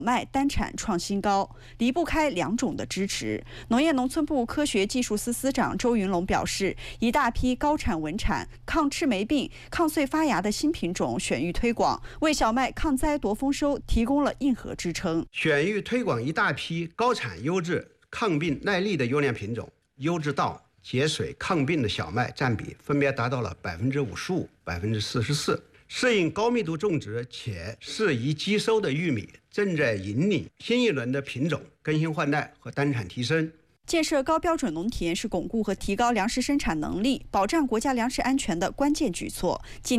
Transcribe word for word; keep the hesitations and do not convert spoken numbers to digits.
麦单产创新高，离不开两种的支持。农业农村部科学技术司司长周云龙表示，一大批高产稳产、抗赤霉病、抗穗发芽的新品种选育推广，为小麦抗灾夺丰收提供了硬核支撑。 选育推广一大批高产、优质、抗病耐力的优良品种，优质稻、节水抗病的小麦占比分别达到了百分之五十五、百分之四十四。适应高密度种植且适宜机收的玉米，正在引领新一轮的品种更新换代和单产提升。 建设高标准农田是巩固和提高粮食生产能力、保障国家粮食安全的关键举措。今